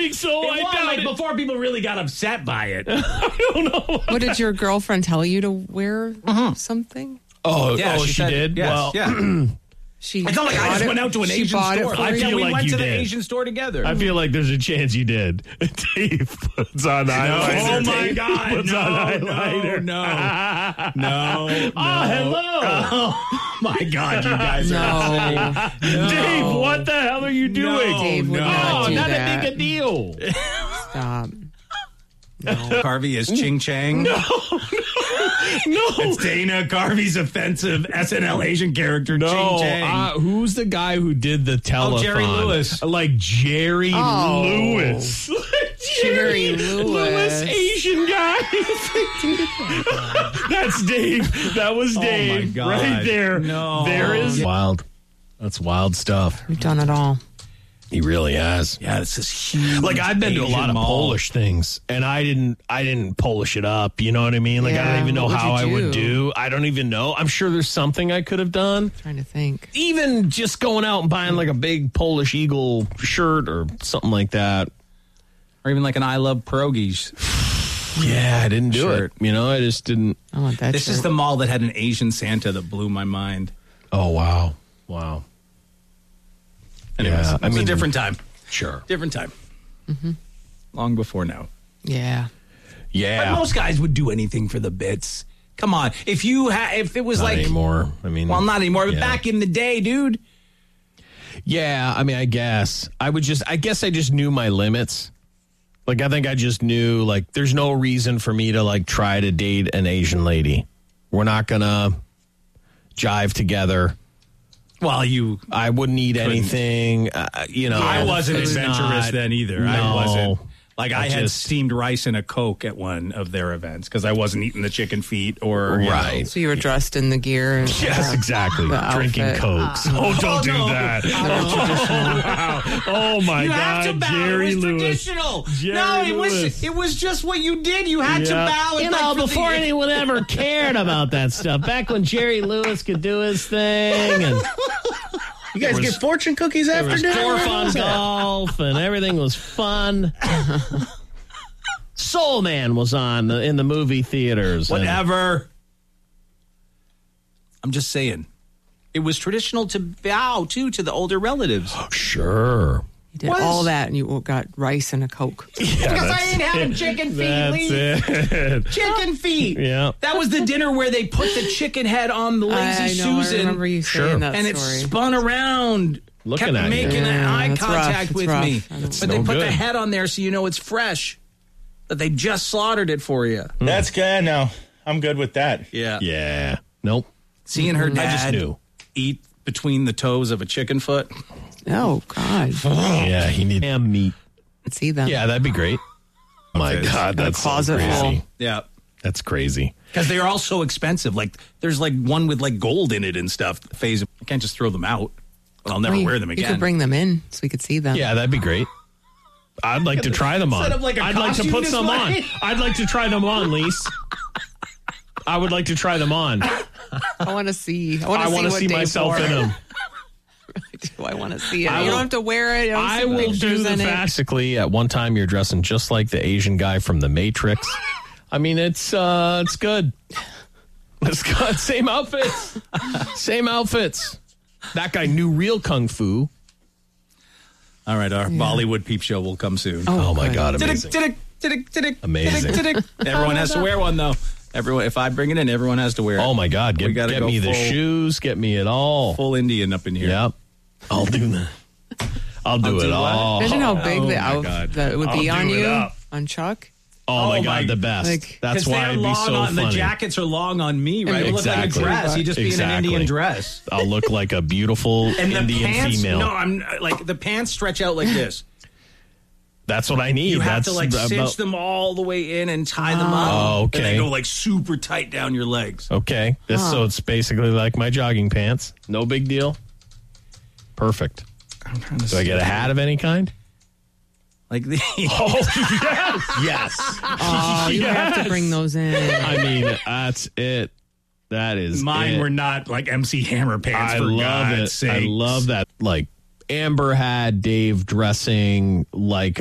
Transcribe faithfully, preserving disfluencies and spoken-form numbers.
think so. It I won, doubt like it. before people really got upset by it. I don't know. What did your girlfriend tell you to wear something? Oh, Yeah, oh, she she, said- did? yes, well, yeah. She It's not like I bought just it- went out to an she Asian bought it store. for I you? feel Yeah, we like went you to the did. Asian store together. I feel like there's a chance you did. Dave puts on highlighter. Oh, my Dave God. Puts No, on no, highlighter. no. No. Oh, hello. Oh, my God, you guys are No. No. Dave, what the hell are you doing? No, Dave would no. not Oh, do not that. a big a deal. Stop. Carvey is Ching Chang. No. No. It's Dana Carvey's offensive S N L Asian character, No, Ching Chang. uh, who's the guy who did the telethon? Oh, Jerry Lewis. Like Jerry Oh. Lewis. Jerry Lewis. Asian guy. That's Dave. That was Oh, my Dave. God. Right there. No. There is. Wild. That's wild stuff. We've done it all. He really has. Yeah, it's this huge. Like I've been to a Asian lot of mall. Polish things, and I didn't, I didn't Polish it up. You know what I mean? Like I Yeah, don't even know what would how you I would do? do. I don't even know. I'm sure there's something I could have done. Trying to think. Even just going out and buying like a big Polish Eagle shirt or something like that. Or even like an I Love Pierogies. Yeah, I didn't do Shirt. it. You know, I just didn't. I want that. This shirt. is the mall that had an Asian Santa that blew my mind. Oh wow, wow. Anyways, Yeah, it I was mean- a different time. Sure. Different time. Mm-hmm. Long before now. Yeah. Yeah. But most guys would do anything for the bits. Come on. If you ha- if it was Not like anymore. I mean, Well, not anymore, but yeah. back in the day, dude. Yeah, I mean, I guess I would just. I guess I just knew my limits. Like, I think I just knew, like, there's no reason for me to, like, try to date an Asian lady. We're not gonna jive together. Well, you I wouldn't eat Couldn't. anything. Uh, you know, I wasn't it's adventurous not- then either. No. I wasn't. Like I, I had just- steamed rice and a Coke at one of their events because I wasn't eating the chicken feet or you know. Right. So you were dressed in the gear. And, Yes, uh, exactly. the Drinking outfit. Cokes. Oh, don't Oh, do no. that. Oh, wow. Oh, my You God. have to bow. Jerry it was Lewis. traditional. Jerry no, it Lewis. was it was just what you did. You had to Yeah. bow. You and know, like for before the, anyone ever cared about that stuff, back when Jerry Lewis could do his thing, and You guys was- get fortune cookies there after was dinner? turf on golf, and everything was fun. Soul Man was on the, in the movie theaters. and- whatever. I'm just saying, it was traditional to bow too to the older relatives. Sure. You did Was- all that, and you got rice and a Coke. because I ain't having chicken feet. That's Lee. it. Chicken feet. Yeah. That was the dinner where they put the chicken head on the lazy I know. Susan. I remember you saying Sure. that and it story. spun around, Looking kept at you. making Yeah, eye that's rough. contact It's with rough. me. I don't- But they no put good. the head on there so you know it's fresh. That they just slaughtered it for you. That's good. No, I'm good with that. Yeah. Yeah. Nope. Seeing her I dad just knew. eat between the toes of a chicken foot. Oh, God. Yeah, he needs ham meat. See them. Yeah, that'd be great. My Okay. God, Got a that's so closet crazy. full. Yeah. That's crazy. Because they are all so expensive. Like, there's like one with like gold in it and stuff. Phase. I can't just throw them out. I'll never Well, you- wear them again. You could bring them in so we could see them. Yeah, that'd be great. I'd like to try them on. Set up like a I'd like to costume put some on. display. I'd like to try them on, Lise. I would like to try them on. I want to see. I want I to see, want to what see Dave myself wore. in them. Do I want to see it? I you will- don't have to wear it. You don't I see will pictures do the in it. basically. At one time, you're dressing just like the Asian guy from The Matrix. I mean, it's uh, it's good. It's good. Same outfits. Same outfits. That guy knew real kung fu. All right, our Bollywood peep show will come soon. Oh, my good. God, Tidick, amazing. tidick, tidick, tidick, Amazing. tidick, tidick. Everyone has to wear one though. Everyone, if I bring it in, everyone has to wear it. Oh my God, We get, gotta get go me the full- shoes, get me it all. Full Indian up in here. Yep. I'll do that. I'll do I'll it do what? all. Imagine how big Oh, the my outfit God. that would I'll be on do it you, up. on Chuck. Oh, my Oh, God, my- the best. like- That's 'Cause why they're it'd be long so on, funny. The jackets are long on me, right? It looks like a Exactly. dress. You just be in an Exactly. Indian dress. I'll look like a beautiful And the Indian pants, female. no, I'm like the pants stretch out like this. That's what I need. You have That's to like about- cinch them all the way in and tie them up. Oh, okay. And they go like super tight down your legs. Okay. This, So it's basically like my jogging pants. No big deal. Perfect. I'm trying to Do I get a hat of any kind? like the Oh, yes. Yes. Oh, you have to bring those in. I mean, that's it. That is Mine it. were not like M C Hammer pants. I for love God's it. Sakes. I love that. Like Amber had Dave dressing like